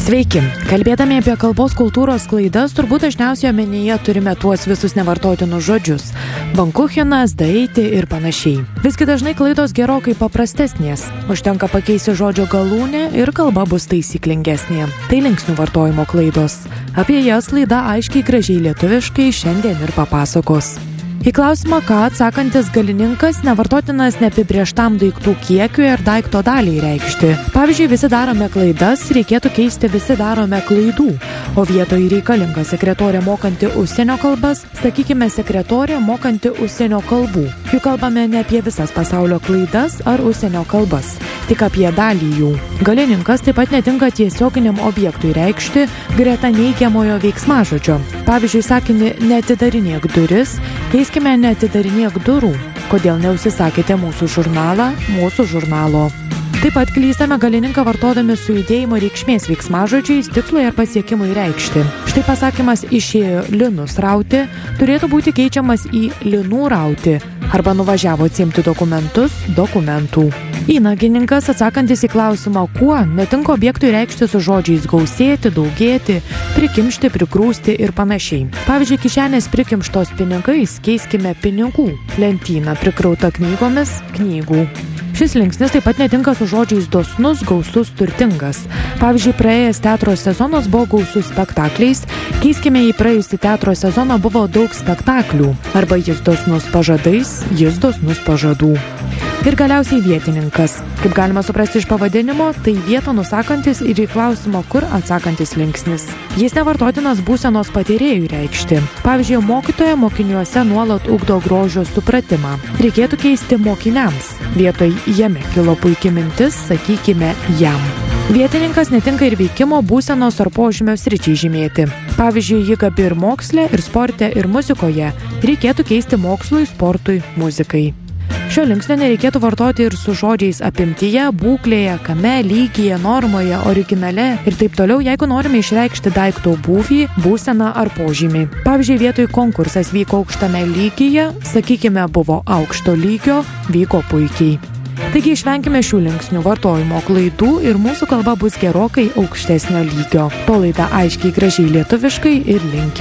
Sveiki! Kalbėdami apie kalbos kultūros klaidas, turbūt dažniausiai omenyje turime tuos visus nevartotinus žodžius – bankuchenas, daeiti ir panašiai. Visgi dažnai klaidos gerokai paprastesnės. Užtenka pakeisti žodžio galūnę ir kalba bus taisyklingesnė. Tai linksnių vartojimo klaidos. Apie jas laida aiškiai gražiai lietuviškai šiandien ir papasakos. Į klausimą, ką atsakantis galininkas nevartotinas neapibrėžtam daiktų kiekiui ar daikto daliai reikšti. Pavyzdžiui, visi darome klaidas, reikėtų keisti visi darome klaidų, o vietoj reikalinga sekretorė mokanti užsienio kalbas, sakykime sekretorė mokanti užsienio kalbų. Juk kalbame ne apie visas pasaulio klaidas ar užsienio kalbas, tik apie dalį jų. Galininkas taip pat netinka tiesioginiam objektui reikšti greta neigiamojo veiksmažodžio. Pavyzdžiui, sakinį neatidarinėk duris, keiskime neatidarinėk durų. Kodėl neužsisakėte mūsų žurnalą, mūsų žurnalo? Taip pat klystame galininką vartodami su judėjimo reikšmės veiksmažodžiais tikslui ar pasiekimui reikšti. Štai pasakymas išėjo linus rauti turėtų būti keičiamas į linų rauti arba nuvažiavo atsiimti dokumentus dokumentų. Įnagininkas atsakantis į klausimą, kuo netinka objektui reikšti su žodžiais gausėti, daugėti, prikimšti, prigrūsti ir panašiai. Pavyzdžiui, kišenės prikimštos pinigais keiskime pinigų, lentyna prikrauta knygomis, knygų. Šis linksnis taip pat netinka su žodžiais dosnus, gausus, turtingas. Pavyzdžiui, praėjęs teatro sezonas buvo gausus spektakliais, keiskime į praėjusį teatro sezoną buvo daug spektaklių. Arba jis dosnus pažadais, jis dosnus pažadų. Ir galiausiai vietininkas. Kaip galima suprasti iš pavadinimo, tai vietą nusakantis ir į klausimą, kur atsakantis linksnis. Jis nevartotinas būsenos patyrėjui reikšti. Pavyzdžiui, mokytoja mokiniuose nuolat ugdo grožio supratimą. Reikėtų keisti mokiniams. Vietoj jame kilo puikia mintis, sakykime jam. Vietininkas netinka ir veikimo, būsenos ar požymio sričiai žymėti. Pavyzdžiui, ji gabi ir moksle, ir sporte, ir muzikoje. Reikėtų keisti mokslui, sportui, muzikai. Šio linksnio nereikėtų vartoti ir su žodžiais apimtyje, būklėje, kame, lygyje, normoje, originale ir taip toliau, jeigu norime išreikšti daikto būvį, būseną ar požymį. Pavyzdžiui, vietoj konkursas vyko aukštame lygyje, sakykime, buvo aukšto lygio, vyko puikiai. Taigi išvenkime šių linksnių vartojimo klaidų ir mūsų kalba bus gerokai aukštesnio lygio. To laida aiškiai gražiai lietuviškai ir linki.